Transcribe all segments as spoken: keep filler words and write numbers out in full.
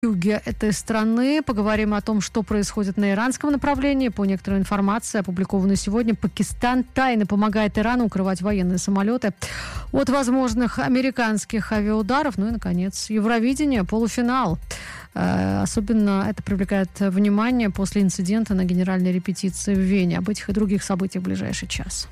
юге этой страны. Поговорим о том, что происходит на иранском направлении. По некоторой информации, опубликованной сегодня, Пакистан тайно помогает Ирану укрывать военные самолеты от возможных американских авиаударов. Ну и, наконец, Евровидение, полуфинал. Особенно это привлекает внимание после инцидента на генеральной репетиции в Вене. Об этих и других событиях в ближайший час.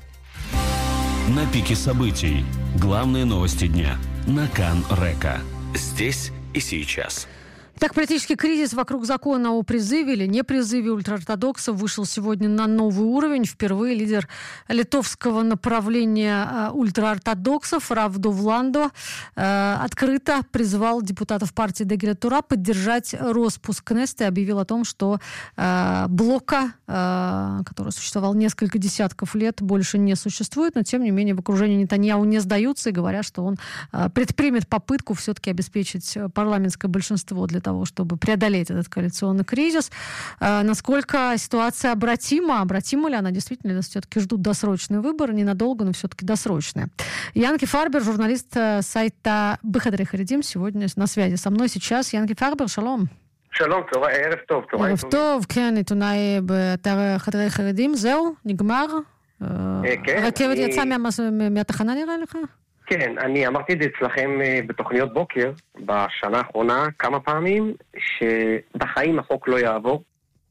На пике событий. Главные новости дня. На Кан Река. Здесь и сейчас. Так, политический кризис вокруг закона о призыве или непризыве ультраортодоксов вышел сегодня на новый уровень. Впервые лидер литовского направления ультраортодоксов Равдо Вландо э, открыто призвал депутатов партии Дегеля Тура поддержать распуск Кнессета и объявил о том, что э, блока, э, который существовал несколько десятков лет, больше не существует, но тем не менее в окружении Нетаньяху не сдаются и говорят, что он э, предпримет попытку все-таки обеспечить парламентское большинство для того, того, чтобы преодолеть этот коалиционный кризис. А, насколько ситуация обратима? Обратима ли она? Действительно, все-таки ждут досрочные выборы, ненадолго, но все-таки досрочные. Янки Фарбер, журналист сайта Бехадрей Харедим, сегодня на связи со мной сейчас. Янки Фарбер, шалом. שלום, ערב טוב. ערב טוב, כן, עיתונאי באתר חדרי חרדים. זהו, נגמר? הרכבת יצאה מהתחנה נראה לך? כן, אני אמרתי את זה אצלכם בתוכניות בוקר, בשנה האחרונה, כמה פעמים, שבחיים החוק לא יעבור,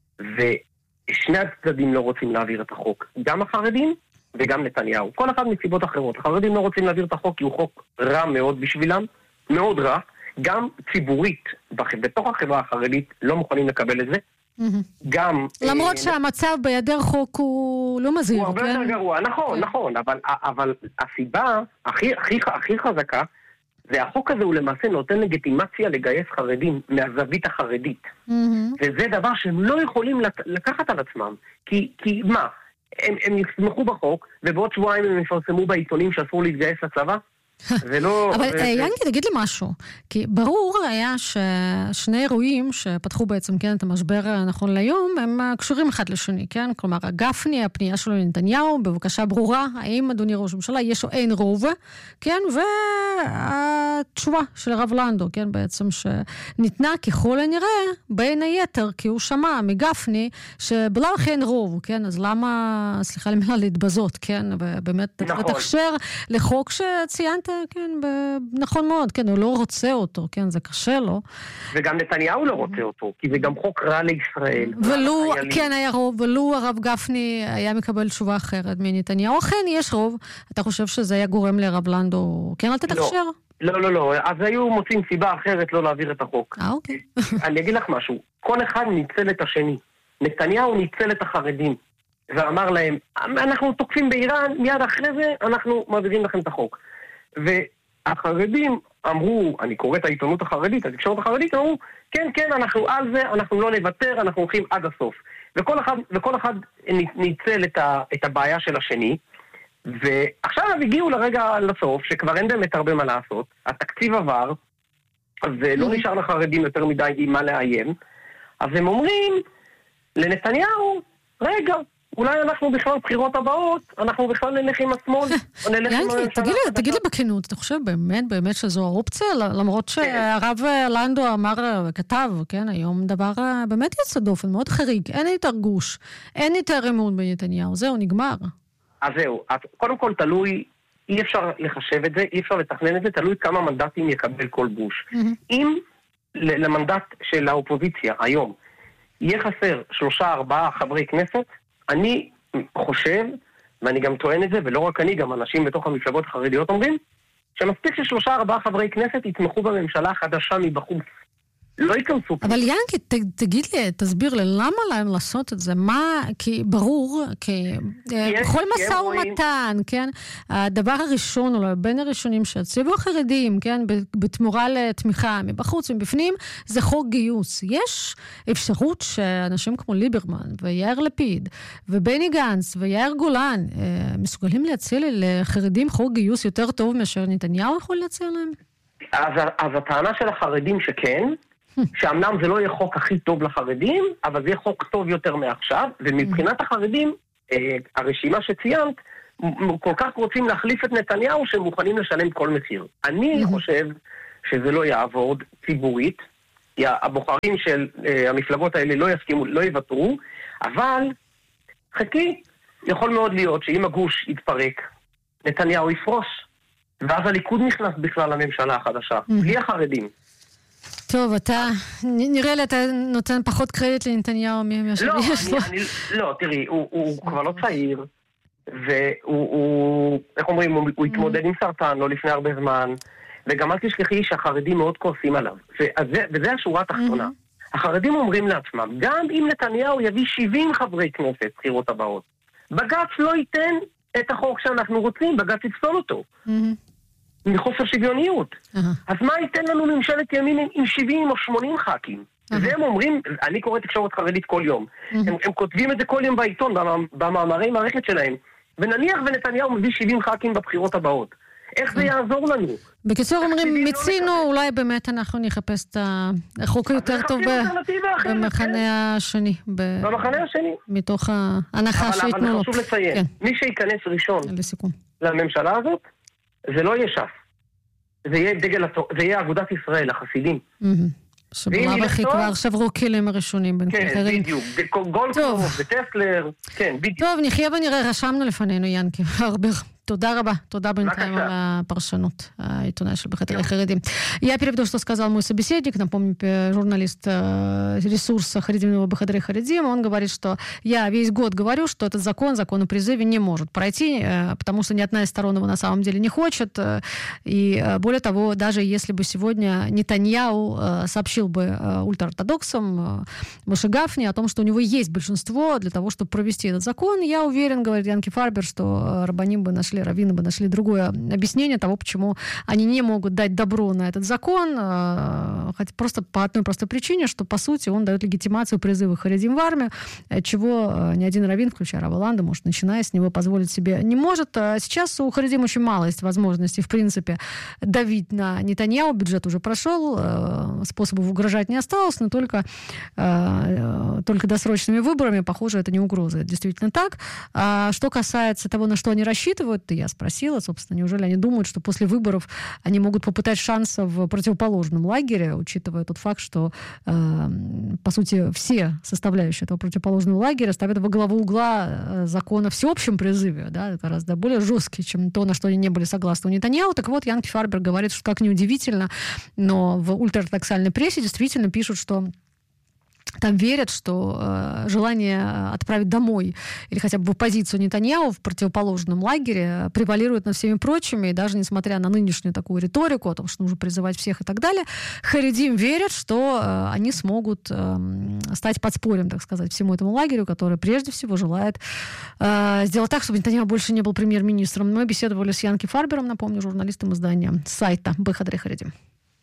ושני הצדדים לא רוצים להעביר את החוק. גם החרדים וגם נתניהו. כל אחד מסיבות אחרות. החרדים לא רוצים להעביר את החוק, כי הוא חוק רע מאוד בשבילם, מאוד רע. גם ציבורית, בתוך החברה החרדית, לא מוכנים לקבל את זה. גם... למרות שהמצב בידר חוק הוא לא מזהיר, הוא הרבה יותר גרוע, נכון, נכון, אבל הסיבה הכי חזקה, זה החוק הזה הוא למעשה נותן לגיטימציה לגייס חרדים מהזווית החרדית. וזה דבר שהם לא יכולים לקחת על עצמם. כי מה? הם יסמכו בחוק, ובעוד שבועיים הם יפרסמו בעיתונים שאסור להתגייס לצבא? אבל ינקי, תגיד לי משהו, כי ברור היה ששני אירועים שפתחו בעצם כן את המשבר נכון ליום, הם קשורים אחד לשני, כן? כלומר, גפני, הפנייה שלו לנתניהו, בבקשה ברורה, האם אדוני ראש הממשלה יש או אין רוב, כן? והתשובה של הרב לנדו, כן? בעצם שניתנה ככל הנראה בין היתר, כי הוא שמע מגפני שבלא הכי אין רוב, כן? אז למה, סליחה למילה, להתבזות, כן? ובאמת תתאפשר לחוק שציינת כן, נכון מאוד, כן, הוא לא רוצה אותו, כן, זה קשה לו. וגם נתניהו לא רוצה אותו, כי זה גם חוק רע לישראל. ולו, כן, היה רוב, ולו הרב גפני היה מקבל תשובה אחרת מנתניהו. אכן, יש רוב. אתה חושב שזה היה גורם לרב לנדו, כן, אל תתקשר? לא, לא, לא, אז היו מוצאים סיבה אחרת לא להעביר את החוק. אה, אוקיי. אני אגיד לך משהו, כל אחד ניצל את השני. נתניהו ניצל את החרדים, ואמר להם, אנחנו תוקפים באיראן, מיד אחרי זה אנחנו מעבירים לכם את החוק. והחרדים אמרו, אני קורא את העיתונות החרדית, התקשורת החרדית, אמרו, כן, כן, אנחנו על זה, אנחנו לא נוותר, אנחנו הולכים עד הסוף. וכל אחד, וכל אחד ניצל את, ה, את הבעיה של השני, ועכשיו הגיעו לרגע לסוף, שכבר אין באמת הרבה מה לעשות, התקציב עבר, אז לא נשאר לחרדים יותר מדי עם מה לאיים, אז הם אומרים לנתניהו, רגע, אולי אנחנו בכלל בחירות הבאות, אנחנו בכלל נלך עם השמאל. ינקי, תגיד לי בכנות, אתה חושב באמת, באמת שזו האופציה? למרות שהרב לנדו אמר וכתב, כן, היום דבר באמת יצא דופן, מאוד חריג, אין יותר גוש, אין יותר אמון בנתניהו, זהו, נגמר. אז זהו, קודם כל תלוי, אי אפשר לחשב את זה, אי אפשר לתכנן את זה, תלוי כמה מנדטים יקבל כל גוש. אם למנדט של האופוזיציה היום יהיה חסר שלושה, ארבעה חברי כנסת, אני חושב, ואני גם טוען את זה, ולא רק אני, גם אנשים בתוך המפלגות החרדיות אומרים, שמספיק ששלושה ארבעה חברי כנסת יתמכו בממשלה חדשה מבחוץ. לא ייכנסו. אבל ינקי, ת, תגיד לי, תסביר לי, למה להם לעשות את זה? מה, כי ברור, כי בכל משא ומתן, כן, הדבר הראשון, או בין הראשונים שהציבו החרדים, כן, בתמורה לתמיכה מבחוץ ומבפנים, זה חוק גיוס. יש אפשרות שאנשים כמו ליברמן ויאיר לפיד ובני גנץ ויאיר גולן מסוגלים להציע לחרדים חוק גיוס יותר טוב מאשר נתניהו יכול להציע להם? אז, אז הטענה של החרדים שכן, שאמנם זה לא יהיה חוק הכי טוב לחרדים, אבל זה יהיה חוק טוב יותר מעכשיו, ומבחינת החרדים, הרשימה שציינת, כל כך רוצים להחליף את נתניהו שמוכנים לשלם כל מחיר. אני חושב שזה לא יעבוד ציבורית, כי הבוחרים של המפלגות האלה לא יסכימו, לא יוותרו, אבל חכי, יכול מאוד להיות שאם הגוש יתפרק, נתניהו יפרוש, ואז הליכוד נכנס בכלל לממשלה החדשה, בלי החרדים. טוב, אתה, נראה לי אתה נותן פחות קרדיט לנתניהו ממה שיש לו. לא, תראי, הוא כבר לא צעיר, והוא, איך אומרים, הוא התמודד עם סרטן לא לפני הרבה זמן, וגם אל תשכחי שהחרדים מאוד כועסים עליו, וזה השורה התחתונה. החרדים אומרים לעצמם, גם אם נתניהו יביא שבעים חברי כנסת בחירות הבאות, בג"ץ לא ייתן את החוק שאנחנו רוצים, בג"ץ יפסול אותו. מחוסר שוויוניות. אז מה ייתן לנו ממשלת ימין עם שבעים או שמונים ח"כים? והם אומרים, אני קורא תקשורת חרדית כל יום, הם כותבים את זה כל יום בעיתון, במאמרי מערכת שלהם, ונניח ונתניהו מביא שבעים ח"כים בבחירות הבאות. איך זה יעזור לנו? בקיצור אומרים, מצינו, אולי באמת אנחנו נחפש את החוק היותר טוב במחנה השני. במחנה השני. מתוך ההנחה שיתנו לו. אבל חשוב לציין, מי שיכנס ראשון לממשלה הזאת, זה לא יהיה ש"ס. זה יהיה דגל, זה יהיה אגודת ישראל, החסידים. שבלב הכי כבר שברו כלים הראשונים בין כן, אחרים. בדיוק. גולדקנופ וטסלר, כן, בדיוק. טוב, נחיה ונראה, רשמנו לפנינו, ינקי. הרבה Туда рaba, туда бентайм на паршанут, это наш богатырь Харидим. Я переведу, что сказал мой собеседник, напомню, журналист ресурса Харидимного богатыря Харидима, он говорит, что я весь год говорю, что этот закон, закон о призыве не может пройти, потому что ни одна из сторон его на самом деле не хочет, и более того, даже если бы сегодня Нетаньяху сообщил бы ультраортодоксам Моше Гафни о том, что у него есть большинство для того, чтобы провести этот закон, я уверен, говорит Янки Фарбер, что рабаним бы нашли, раввины бы нашли другое объяснение того, почему они не могут дать добро на этот закон, хотя просто по одной простой причине, что, по сути, он дает легитимацию призыва харидим в армию, чего ни один раввин, включая Рава Ланда, может, начиная с него, позволить себе не может. Сейчас у харидим очень мало есть возможностей, в принципе, давить на Нетаньяху. Бюджет уже прошел, способов угрожать не осталось, но только, только досрочными выборами, похоже, это не угроза. Это действительно так. А что касается того, на что они рассчитывают, я спросила, собственно, неужели они думают, что после выборов они могут попытать шанс в противоположном лагере, учитывая тот факт, что, э, по сути, все составляющие этого противоположного лагеря ставят во главу угла закона о всеобщем призыве, да, гораздо более жесткий, чем то, на что они не были согласны у Нетаньяху. Так вот, Янки Фарбер говорит, что, как неудивительно, но в ультраортодоксальной прессе действительно пишут, что там верят, что э, желание отправить домой или хотя бы в оппозицию Нетаньяху в противоположном лагере превалирует над всеми прочими, и даже несмотря на нынешнюю такую риторику о том, что нужно призывать всех и так далее, харидим верят, что э, они смогут э, стать подспорьем, так сказать, всему этому лагерю, который прежде всего желает э, сделать так, чтобы Нетаньяху больше не был премьер-министром. Мы беседовали с Янки Фарбером, напомню, журналистом издания сайта Бехадре Харидим.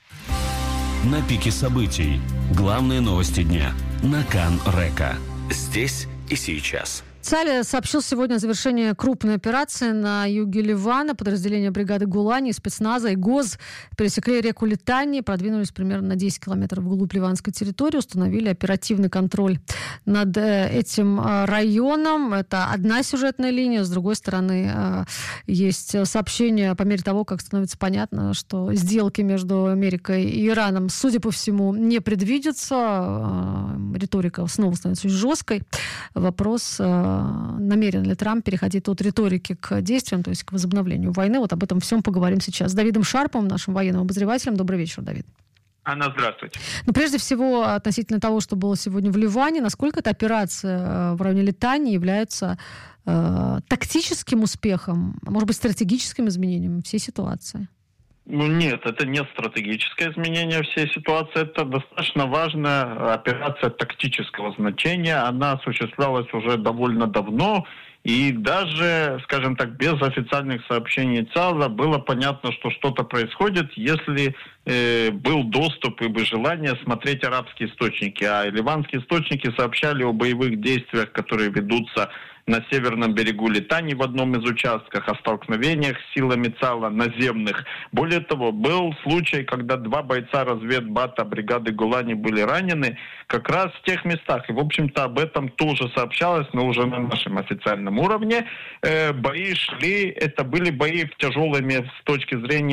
На пике событий. Главные новости дня. На Кан Река. Здесь и сейчас. Цаль сообщил сегодня о завершении крупной операции на юге Ливана. Подразделения бригады Гулани, спецназа и ГОЗ пересекли реку Литани, продвинулись примерно на десять километров вглубь ливанской территории, установили оперативный контроль над этим районом. Это одна сюжетная линия. С другой стороны, есть сообщение по мере того, как становится понятно, что сделки между Америкой и Ираном, судя по всему, не предвидятся. Риторика снова становится очень жесткой. Вопрос, намерен ли Трамп переходить от риторики к действиям, то есть к возобновлению войны. Вот об этом всем поговорим сейчас с Давидом Шарповым, нашим военным обозревателем. Добрый вечер, Давид. Анна, здравствуйте. Ну, прежде всего, относительно того, что было сегодня в Ливане, насколько эта операция в районе Литани является э, тактическим успехом, а может быть, стратегическим изменением всей ситуации? Ну нет, это не стратегическое изменение всей ситуации, это достаточно важная операция тактического значения, она осуществлялась уже довольно давно, и даже, скажем так, без официальных сообщений ЦАЛа было понятно, что что-то происходит, если э, был доступ и бы желание смотреть арабские источники, а ливанские источники сообщали о боевых действиях, которые ведутся на северном берегу Литани в одном из участков, о столкновениях с силами ЦАЛа наземных. Более того, был случай, когда два бойца разведбата бригады Гулани были ранены как раз в тех местах. И, в общем-то, об этом тоже сообщалось, но уже на нашем официальном уровне. Э, бои шли, это были бои тяжелыми с точки зрения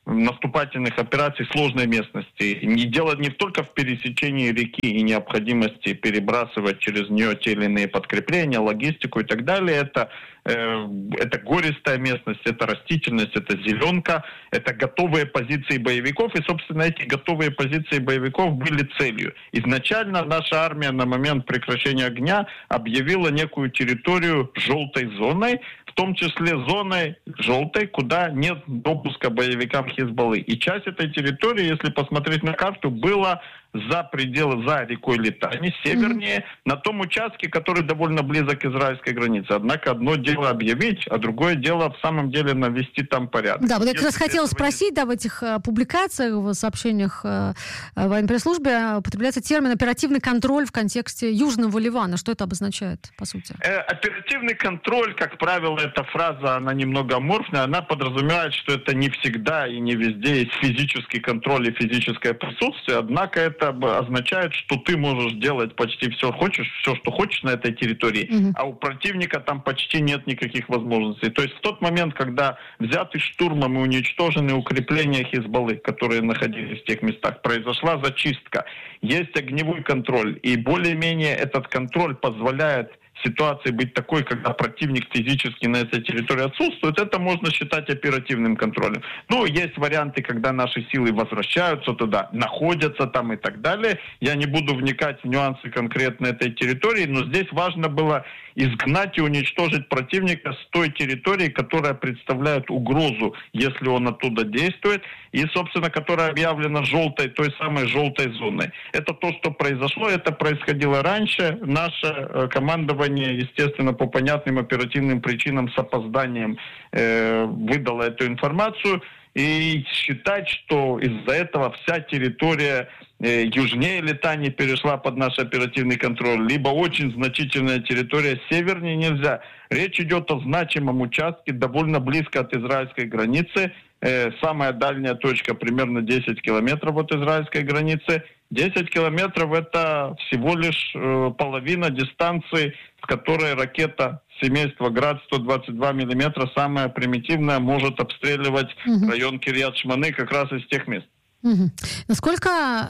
наступательных операций сложной местности. Не дело не только в пересечении реки и необходимости перебрасывать через нее те или иные подкрепления, логистику и так далее. Это, э, это гористая местность, это растительность, это зеленка, это готовые позиции боевиков. И, собственно, эти готовые позиции боевиков были целью. Изначально наша армия на момент прекращения огня объявила некую территорию желтой зоной, в том числе зоной желтой, куда нет допуска боевикам Хизбаллы. И часть этой территории, если посмотреть на карту, была за пределы, за рекой Литани, севернее, mm-hmm. на том участке, который довольно близок к израильской границе. Однако одно дело объявить, а другое дело в самом деле навести там порядок. Да, вот я как раз хотела спросить, не... да, в этих э, публикациях, в сообщениях э, военно-пресс-службе употребляется термин «оперативный контроль» в контексте Южного Ливана. Что это обозначает, по сути? Э, оперативный контроль, как правило, эта фраза, она немного аморфная, она подразумевает, что это не всегда и не везде есть физический контроль и физическое присутствие, однако это Это означает, что ты можешь делать почти все, хочешь, все, что хочешь на этой территории, mm-hmm. а у противника там почти нет никаких возможностей. То есть в тот момент, когда взяты штурмом и уничтожены укрепления Хизбаллы, которые находились в тех местах, произошла зачистка, есть огневой контроль, и более-менее этот контроль позволяет ситуации быть такой, когда противник физически на этой территории отсутствует, это можно считать оперативным контролем. Ну, есть варианты, когда наши силы возвращаются туда, находятся там и так далее. Я не буду вникать в нюансы конкретно этой территории, но здесь важно было изгнать и уничтожить противника с той территории, которая представляет угрозу, если он оттуда действует, и, собственно, которая объявлена желтой, той самой желтой зоной. Это то, что произошло, это происходило раньше. Наше командование, естественно, по понятным оперативным причинам с опозданием э, выдало эту информацию. И считать, что из-за этого вся территория э, южнее Литани перешла под наш оперативный контроль, либо очень значительная территория севернее, нельзя. Речь идет о значимом участке, довольно близко от израильской границы. Э, самая дальняя точка примерно десять километров от израильской границы. десять километров это всего лишь э, половина дистанции, с которой ракета семейства Град сто двадцать два миллиметра, самая примитивная, может обстреливать угу. район Кирьят-Шмоны как раз из тех мест. Угу. Насколько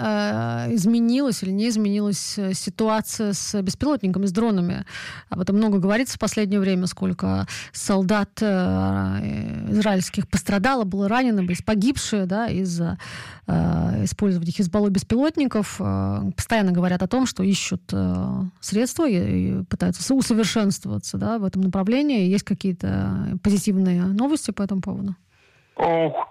э, изменилась или не изменилась ситуация с беспилотниками, с дронами? Об этом много говорится в последнее время, сколько солдат э, израильских пострадало, было ранено, были погибшие, да, из-за э, использования Хизбаллой беспилотников. Э, постоянно говорят о том, что ищут э, средства и, и пытаются усовершенствоваться, да, в этом направлении. Есть какие-то позитивные новости по этому поводу? Ох,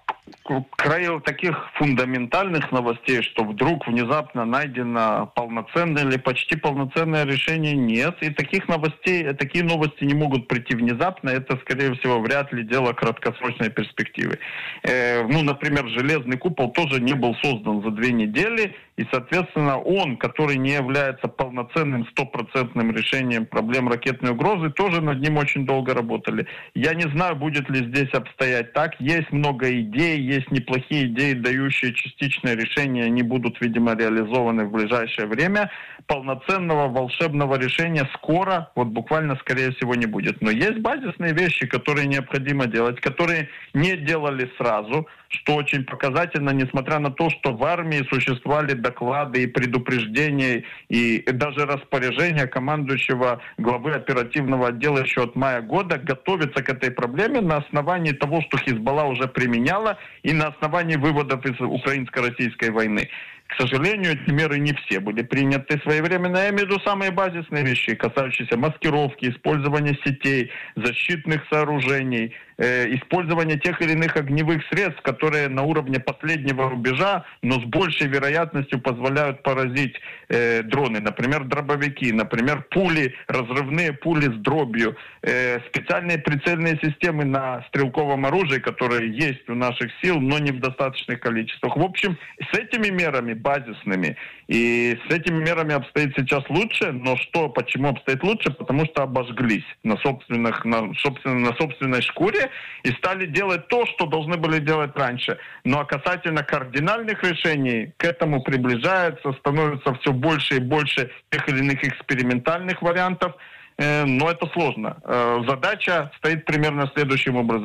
краю таких фундаментальных новостей, что вдруг внезапно найдено полноценное или почти полноценное решение, нет. И таких новостей, такие новости не могут прийти внезапно. Это, скорее всего, вряд ли дело краткосрочной перспективы. Э, ну, например, железный купол тоже не был создан за две недели. И, соответственно, он, который не является полноценным стопроцентным решением проблем ракетной угрозы, тоже над ним очень долго работали. Я не знаю, будет ли здесь обстоять так. Есть много идей, есть неплохие идеи, дающие частичное решение. Они будут, видимо, реализованы в ближайшее время. Полноценного волшебного решения скоро, вот буквально, скорее всего, не будет. Но есть базисные вещи, которые необходимо делать, которые не делали сразу, что очень показательно, несмотря на то, что в армии существовали доклады и предупреждения, и даже распоряжения командующего главы оперативного отдела еще от мая года готовиться к этой проблеме на основании того, что Хизбалла уже применяла, и на основании выводов из украинско-российской войны. К сожалению, эти меры не все были приняты своевременно. Я имею в виду самые базисные вещи, касающиеся маскировки, использования сетей, защитных сооружений, э, использования тех или иных огневых средств, которые на уровне последнего рубежа, но с большей вероятностью позволяют поразить э, дроны. Например, дробовики, например, пули, разрывные пули с дробью, э, специальные прицельные системы на стрелковом оружии, которые есть у наших сил, но не в достаточных количествах. В общем, с этими мерами базисными. И с этими мерами обстоит сейчас лучше, но что, почему обстоит лучше? Потому что обожглись на, собственных, на, собственно, на собственной шкуре и стали делать то, что должны были делать раньше. Ну а касательно кардинальных решений, к этому приближается, становится все больше и больше тех или иных экспериментальных вариантов. Но это сложно. Задача стоит примерно следующим образом.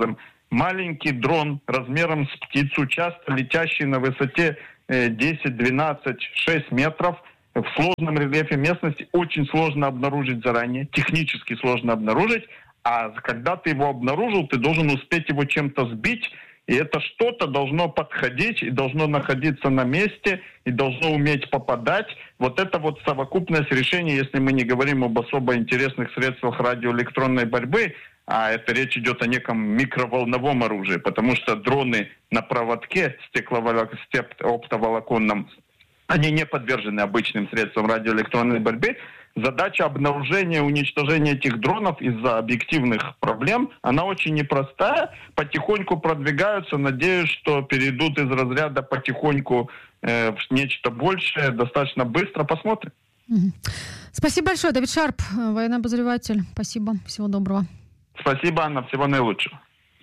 маленький дрон размером с птицу, часто летящий на высоте десять, двенадцать, шесть метров, в сложном рельефе местности очень сложно обнаружить заранее, технически сложно обнаружить, а когда ты его обнаружил, ты должен успеть его чем-то сбить, и это что-то должно подходить и должно находиться на месте, и должно уметь попадать. Вот это вот совокупность решений, если мы не говорим об особо интересных средствах радиоэлектронной борьбы, а это речь идет о неком микроволновом оружии, потому что дроны на проводке стекловолоконном, они не подвержены обычным средствам радиоэлектронной борьбы. Задача обнаружения и уничтожения этих дронов из-за объективных проблем, она очень непростая. Потихоньку продвигаются. Надеюсь, что перейдут из разряда потихоньку э, в нечто большее достаточно быстро. Посмотрим. Спасибо большое. Давид Шарп, военный обозреватель. Спасибо. Всего доброго. Спасибо, Анна. Всего наилучшего.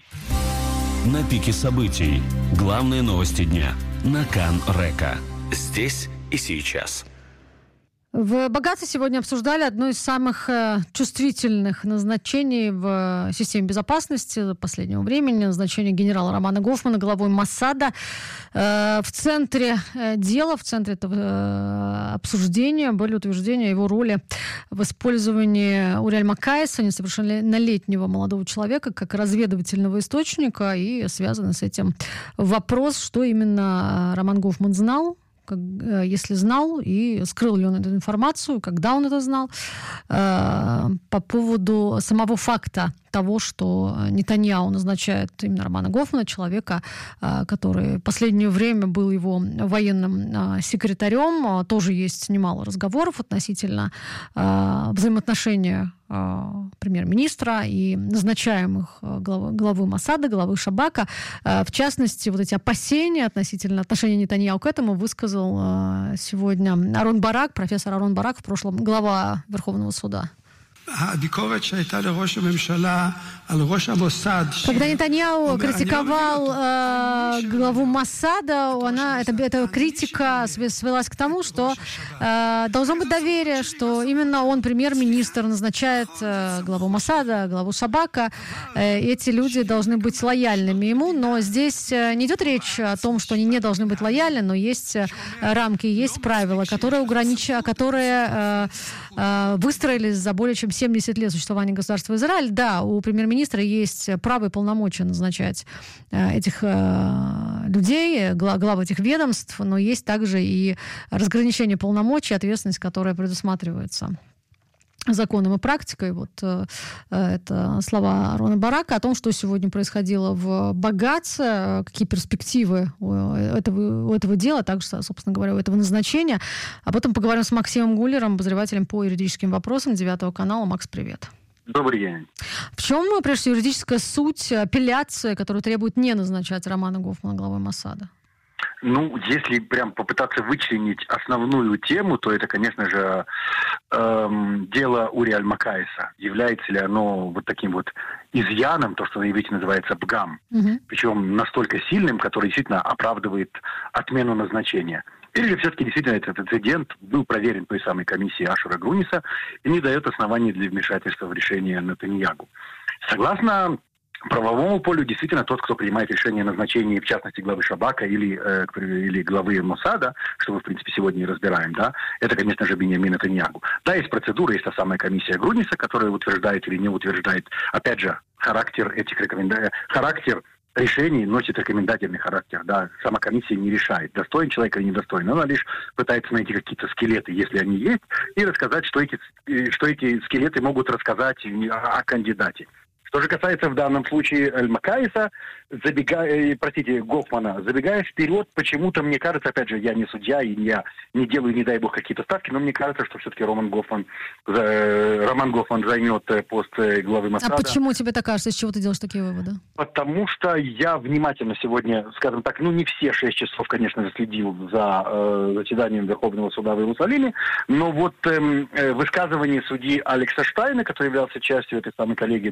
На пике событий. Главные новости дня. На Кан Река. Здесь и сейчас. В Багаце сегодня обсуждали одно из самых э, чувствительных назначений в э, системе безопасности последнего времени. Назначение генерала Романа Гофмана главой Моссада. Э, в центре э, дела, в центре этого э, обсуждения были утверждения о его роли в использовании Уриэль Макаиса, несовершеннолетнего молодого человека, как разведывательного источника. И связанный с этим вопрос, что именно Роман Гофман знал, как, если знал, и скрыл ли он эту информацию, когда он это знал, э, по поводу самого факта того, что Нетаньяху назначает именно Романа Гофмана, человека, э, который в последнее время был его военным э, секретарем. Э, тоже есть немало разговоров относительно э, взаимоотношения премьер-министра и назначаемых главы, главы Моссада, главы Шабака. В частности, вот эти опасения относительно отношения Нетаньяху к этому высказал сегодня Арон Барак, профессор Арон Барак, в прошлом глава Верховного суда. Когда Нетаньяху критиковал э, главу Моссада, она, это, эта критика свелась к тому, что э, должно быть доверие, что именно он, премьер-министр, назначает э, главу Моссада, главу Шабака. Э, эти люди должны быть лояльными ему, но здесь э, не идет речь о том, что они не должны быть лояльны, но есть э, рамки, есть правила, которые, огранича, которые э, э, выстроились за более чем семьдесят лет существования государства Израиль. Да, у премьер-министра есть право и полномочия назначать э, этих э, людей, глав, глав этих ведомств, но есть также и разграничение полномочий, ответственность, которая предусматривается законом и практикой. Вот э, это слова Арона Барака о том, что сегодня происходило в Багаце, какие перспективы у этого, у этого дела, также, собственно говоря, у этого назначения. Об этом поговорим с Максимом Гуллером, обозревателем по юридическим вопросам девятого канала. Макс, привет. Добрый день. В чем, прежде всего, юридическая суть апелляции, которая требует не назначать Романа Гофмана главой Моссада? Ну, если прям попытаться вычленить основную тему, то это, конечно же, эм, дело Уриэль Макаиса. Является ли оно вот таким вот изъяном, то, что на иврите называется бгам, угу. причем настолько сильным, который действительно оправдывает отмену назначения. Или же все-таки действительно этот инцидент был проверен той самой комиссией Ашера Груниса и не дает оснований для вмешательства в решение Нетаньяху. Согласно правовому полю, действительно, тот, кто принимает решение о назначении, в частности, главы Шабака или, э, или главы Моссада, что мы, в принципе, сегодня и разбираем, да, это, конечно же, Биньямин Нетаньяху. Да, есть процедура, есть та самая комиссия Груниса, которая утверждает или не утверждает, опять же, характер этих рекомендаций, характер решений носит рекомендательный характер, да, сама комиссия не решает, достоин человек или недостоин, она лишь пытается найти какие-то скелеты, если они есть, и рассказать, что эти, что эти скелеты могут рассказать о, о кандидате. Что же касается в данном случае Эль Макаиса, забегая, простите, Гофмана, забегая вперед, почему-то мне кажется, опять же, я не судья, и я не делаю, не дай бог, какие-то ставки, но мне кажется, что все-таки Роман Гофман, Роман Гофман займет пост главы Моссада. А почему тебе так кажется? Из чего ты делаешь такие выводы? Потому что я внимательно сегодня, скажем так, ну не все шесть часов, конечно же, следил за э, заседанием Верховного суда в Иерусалиме, но вот э, э, высказывание судьи Алекса Штайна, который являлся частью этой самой коллегии, да, это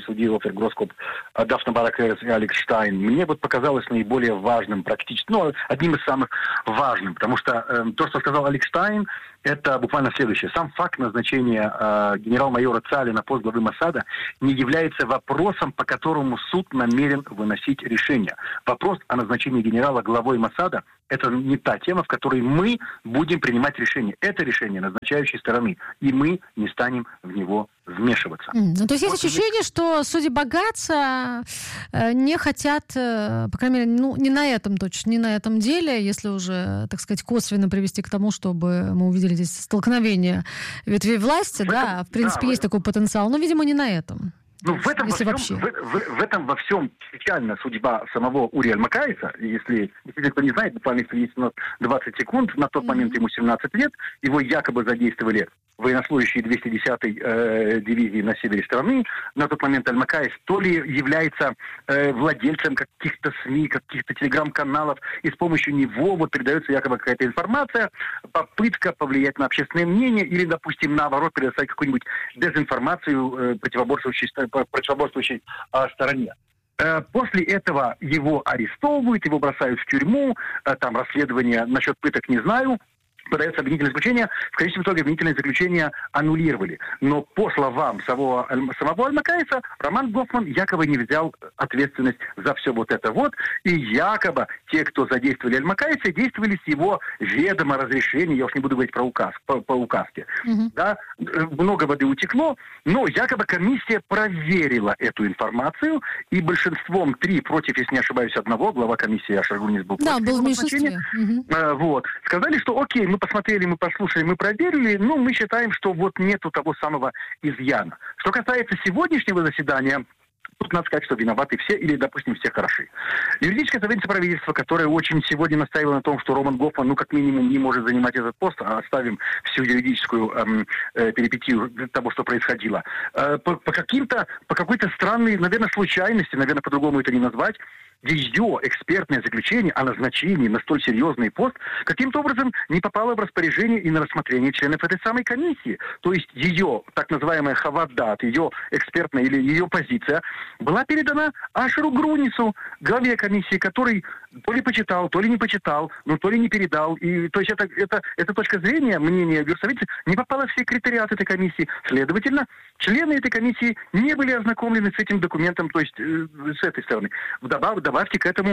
судьи Офер Гроскоп, Дафна Баракерес и Алекс Штайн, мне вот показалось наиболее важным, практически, ну, одним из самых важным, потому что э, то, что сказал Алекс Штайн, это буквально следующее. Сам факт назначения э, генерал-майора Цали на пост главы Моссада не является вопросом, по которому суд намерен выносить решение. Вопрос о назначении генерала главой Моссада – это не та тема, в которой мы будем принимать решение. Это решение назначающей стороны, и мы не станем в него вмешиваться. Mm. Ну, то есть есть ощущение, что судьи Багаца э, не хотят, э, по крайней мере, ну, не на этом точно, не на этом деле, если уже, так сказать, косвенно привести к тому, чтобы мы увидели здесь столкновение ветвей власти, в да, этом, в принципе, да, есть такой потенциал, но, видимо, не на этом. Ну, в этом, во всем, в, в, в этом во всем печальная судьба самого Ури Аль-Макаиса. Если, если кто не знает, буквально есть у нас двадцать секунд, на тот mm-hmm. момент ему семнадцать лет, его якобы задействовали военнослужащие двести десятой э, дивизии на севере страны. На тот момент Аль-Макаис то ли является э, владельцем каких-то СМИ, каких-то телеграм-каналов, и с помощью него вот передается якобы какая-то информация, попытка повлиять на общественное мнение или, допустим, наоборот, предоставить какую-нибудь дезинформацию э, противоборствующей, противоборствующей э, стороне. После этого его арестовывают, его бросают в тюрьму, там расследование насчет пыток не знаю, подается обвинительное заключение, в конечном итоге обвинительное заключение аннулировали. Но по словам самого, самого Аль-Макаиса, Роман Гофман якобы не взял ответственность за все вот это вот, и якобы те, кто задействовали Аль-Макаиса, действовали с его ведома разрешения, я уж не буду говорить про указ, по, по указке. Mm-hmm. Да? Много воды утекло, но якобы комиссия проверила эту информацию, и большинством три против, если не ошибаюсь, одного, глава комиссии Ашар Гунис был да, против. Да, был в меньшинстве. Mm-hmm. Вот. Сказали, что окей, мы посмотрели, мы послушали, мы проверили, но мы считаем, что вот нету того самого изъяна. Что касается сегодняшнего заседания, тут надо сказать, что виноваты все или, допустим, все хороши. Юридическое совещание правительства, которое очень сегодня настаивало на том, что Роман Гофман, ну, как минимум, не может занимать этот пост, а оставим всю юридическую эм, э, перипетию того, что происходило. Э, по, по каким-то, по какой-то странной, наверное, случайности, наверное, по-другому это не назвать, ее экспертное заключение о назначении на столь серьезный пост каким-то образом не попало в распоряжение и на рассмотрение членов этой самой комиссии. То есть ее так называемая хавадат, ее экспертная или ее позиция была передана Ашеру Грунису, главе комиссии, который то ли почитал, то ли не почитал, но то ли не передал. И, то есть это, это, эта точка зрения, мнение Юрсовицы, не попала в секретариат этой комиссии. Следовательно, члены этой комиссии не были ознакомлены с этим документом, то есть э, с этой стороны. Вдобавок, добавьте к этому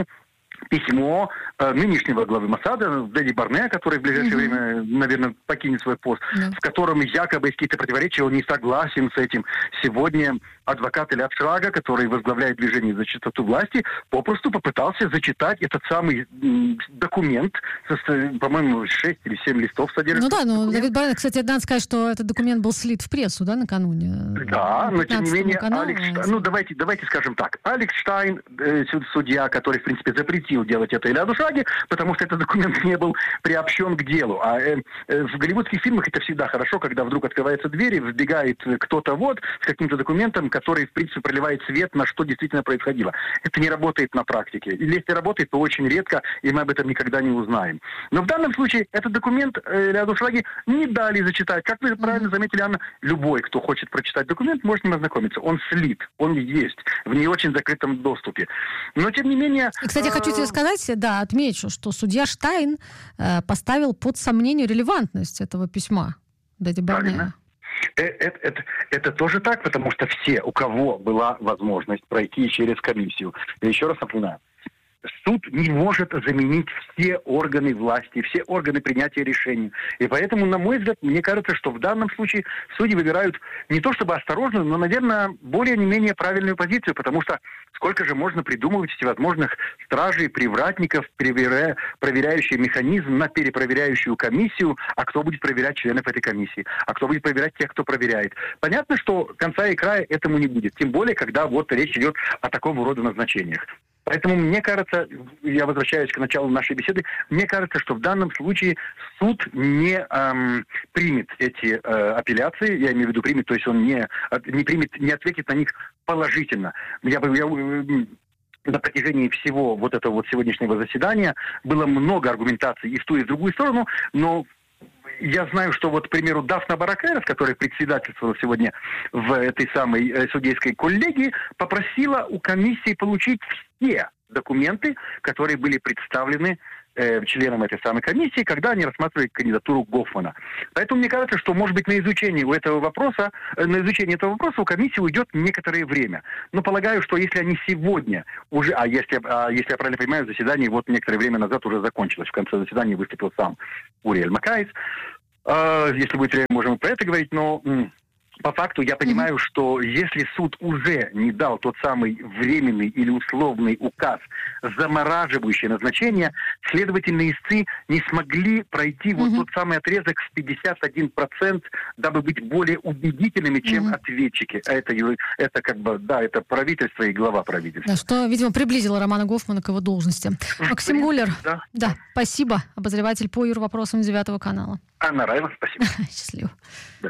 письмо э, нынешнего главы Моссада, Дэдди Барне, который в ближайшее mm-hmm. время, наверное, покинет свой пост, yeah. в котором якобы есть какие-то противоречия, он не согласен с этим. Сегодня адвокат Элиад Шрага, который возглавляет движение за чистоту власти, попросту попытался зачитать этот самый м, документ, по-моему, шесть или семь листов содержит. Ну да, но Давид Барне, кстати, надо сказать, что этот документ был слит в прессу, да, накануне? Да, но тем не менее, каналу, Алекс Штайн, ну давайте, давайте скажем так, Алекс Штайн, э, судья, который, в принципе, запретил делать это Элиаду Шраге, потому что этот документ не был приобщен к делу. А э, э, в голливудских фильмах это всегда хорошо, когда вдруг открываются двери, вбегает кто-то вот с каким-то документом, который, в принципе, проливает свет на что действительно происходило. Это не работает на практике. Или если работает, то очень редко, и мы об этом никогда не узнаем. Но в данном случае этот документ э, Элиаду Шраге не дали зачитать. Как вы правильно заметили, Анна, любой, кто хочет прочитать документ, может с ним ознакомиться. Он слит, он есть в не очень закрытом доступе. Но, тем не менее... И, кстати, хочу тебе сказать, да, отмечу, что судья Штайн э, поставил под сомнение релевантность этого письма Дэдди Барне. Это, это, это тоже так, потому что все, у кого была возможность пройти через комиссию, я еще раз напоминаю, суд не может заменить все органы власти, все органы принятия решений. И поэтому, на мой взгляд, мне кажется, что в данном случае судьи выбирают не то чтобы осторожную, но, наверное, более не менее правильную позицию, потому что сколько же можно придумывать всевозможных стражей, привратников, проверя... проверяющий механизм на перепроверяющую комиссию, а кто будет проверять членов этой комиссии, а кто будет проверять тех, кто проверяет. Понятно, что конца и края этому не будет, тем более, когда вот речь идет о такого рода назначениях. Поэтому мне кажется, я возвращаюсь к началу нашей беседы, мне кажется, что в данном случае суд не эм, примет эти э, апелляции, я имею в виду примет, то есть он не, не примет, не ответит на них положительно. Я бы... Я, на протяжении всего вот этого вот сегодняшнего заседания было много аргументаций и в ту, и в другую сторону, но я знаю, что вот, к примеру, Дафна Баракеров, которая председательствовала сегодня в этой самой э, судейской коллегии, попросила у комиссии получить все документы, которые были представлены э, членам этой самой комиссии, когда они рассматривали кандидатуру Гофмана. Поэтому мне кажется, что, может быть, на изучение у этого вопроса, э, на изучение этого вопроса у комиссии уйдет некоторое время. Но полагаю, что если они сегодня уже, а если, а если я правильно понимаю, заседание вот некоторое время назад уже закончилось. В конце заседания выступил сам Ури Эль-Макаис. Э, если будет время, можем и про это говорить, но... М- По факту я понимаю, mm-hmm. что если суд уже не дал тот самый временный или условный указ, замораживающий назначение, следовательно, истцы не смогли пройти mm-hmm. вот тот самый отрезок с пятьдесят один процент, дабы быть более убедительными, чем mm-hmm. ответчики. А это, это как бы, да, это правительство и глава правительства. Да, что, видимо, приблизило Романа Гофмана к его должности. Максим Гуллер, да. да, спасибо. Обозреватель по юрвопросам девятого канала. Анна Раева, спасибо. Счастливо. Да.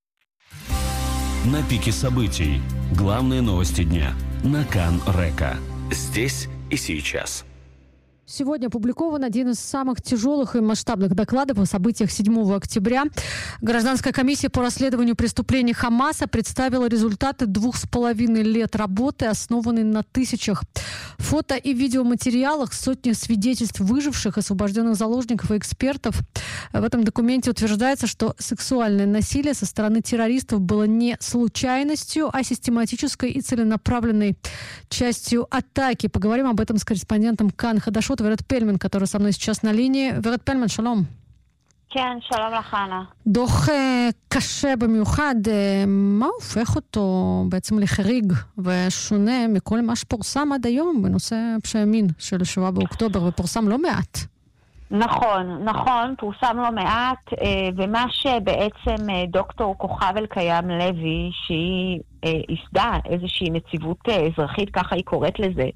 На пике событий. Главные новости дня. На Кан Река. Здесь и сейчас. Сегодня опубликован один из самых тяжелых и масштабных докладов о событиях седьмого октября. Гражданская комиссия по расследованию преступлений Хамаса представила результаты двух с половиной лет работы, основанной на тысячах фото и видеоматериалах, сотни свидетельств выживших, освобожденных заложников и экспертов. В этом документе утверждается, что сексуальное насилие со стороны террористов было не случайностью, а систематической и целенаправленной частью атаки. Поговорим об этом с корреспондентом Кан Хадашот Верет Пельман, который со мной сейчас на линии. Верет Пельман, шалом. כן, שלום לך, אנה. דוח קשה במיוחד, מה הופך אותו בעצם לחריג ושונה מכל מה שפורסם עד היום בנושא פשעי מין של שבעה באוקטובר, ופורסם לא מעט? נכון, נכון, פורסם לא מעט, ומה שבעצם דוקטור כוכב אלקיים לוי, שהיא הסדה איזושהי נציבות אזרחית, ככה היא קוראת לזה,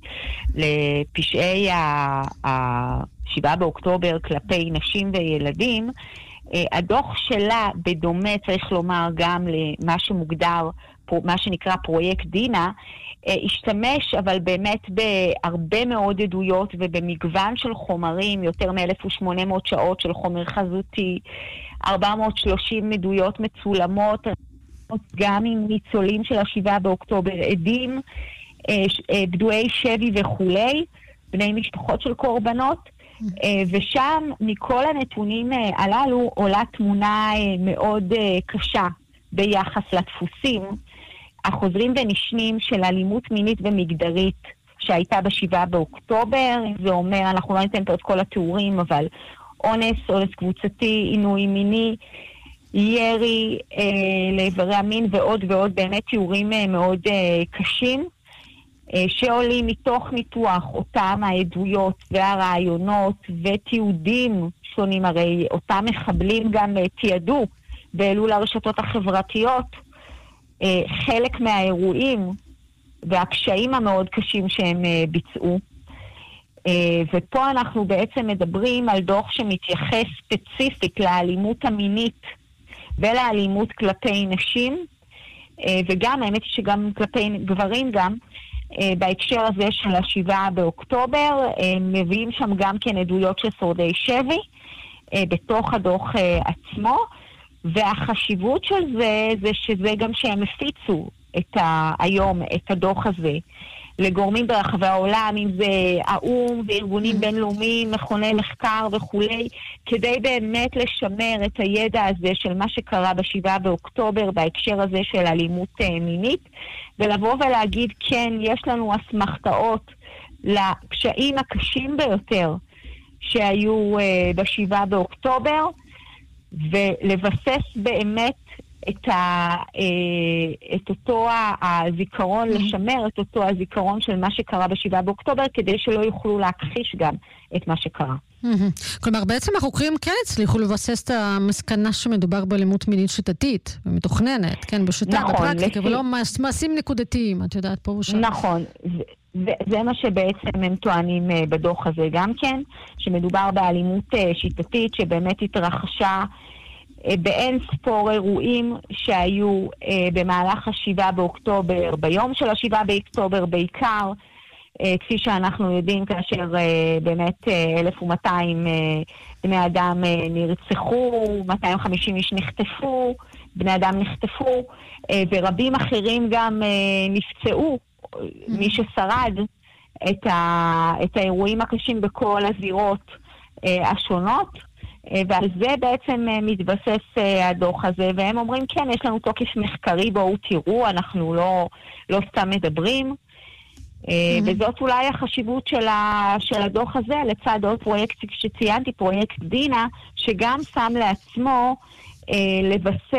לפשעי השבעה באוקטובר כלפי נשים וילדים, הדוח שלה בדומה, צריך לומר, גם למה שמוגדר, מה שנקרא פרויקט דינה, השתמש אבל באמת בהרבה מאוד עדויות ובמגוון של חומרים, יותר מ-אלף ושמונה מאות שעות של חומר חזותי, ארבע מאות ושלושים עדויות מצולמות, גם עם ניצולים של השבעה באוקטובר, עדים, פדויי שבי וכולי, בני משפחות של קורבנות, ושם מכל הנתונים הללו עולה תמונה מאוד קשה ביחס לדפוסים, החוזרים ונשנים של אלימות מינית ומגדרית שהייתה בשבעה באוקטובר. זה אומר, אנחנו לא ניתן פה את כל התיאורים, אבל אונס, אונס קבוצתי, עינוי מיני, ירי אה, לעברי המין ועוד ועוד, באמת תיאורים אה, מאוד אה, קשים, אה, שעולים מתוך ניתוח אותם העדויות והרעיונות ותיעודים שונים. הרי אותם מחבלים גם אה, תיעדו והעלו לרשתות החברתיות חלק מהאירועים והקשיים המאוד קשים שהם ביצעו. ופה אנחנו בעצם מדברים על דוח שמתייחס ספציפית לאלימות המינית ולאלימות כלפי נשים, וגם, האמת היא שגם כלפי גברים גם, בהקשר הזה של השבעה באוקטובר, מביאים שם גם כן עדויות של שורדי שבי, בתוך הדוח עצמו, והחשיבות של זה, זה שזה גם שהם הפיצו את ה, היום את הדוח הזה לגורמים ברחבי העולם, אם זה האום וארגונים בינלאומיים, מכוני מחקר וכולי, כדי באמת לשמר את הידע הזה של מה שקרה בשבעה באוקטובר בהקשר הזה של אלימות מינית, ולבוא ולהגיד כן, יש לנו אסמכתאות לפשעים הקשים ביותר שהיו בשבעה באוקטובר, ולבסס באמת את, ה, את אותו הזיכרון, mm-hmm. לשמר את אותו הזיכרון של מה שקרה בשבעה באוקטובר, כדי שלא יוכלו להכחיש גם את מה שקרה. Mm-hmm. כלומר, בעצם החוקרים כן הצליחו לבסס את המסקנה שמדובר באלימות מינית שיטתית ומתוכננת, כן, בשיטה, נכון, בפרקטיקה, לפי... ולא מעשים נקודתיים, את יודעת, פה ושם. נכון, וזה מה שבעצם הם טוענים בדוח הזה גם כן, שמדובר באלימות שיטתית שבאמת התרחשה באין ספור אירועים שהיו במהלך השבעה באוקטובר, ביום של השבעה באוקטובר בעיקר, כפי שאנחנו יודעים, כאשר באמת אלף ומאתיים בני אדם נרצחו, מאתיים וחמישים איש נחטפו, בני אדם נחטפו, ורבים אחרים גם נפצעו, מי ששרד את, ה, את האירועים הקשים בכל הזירות השונות, ועל זה בעצם מתבסס הדוח הזה, והם אומרים, כן, יש לנו תוקף מחקרי, בואו תראו, אנחנו לא, לא סתם מדברים, Mm-hmm. וזאת אולי החשיבות של, ה, של הדוח הזה, לצד עוד פרויקט שציינתי, פרויקט דינה, שגם שם לעצמו אה, לבסס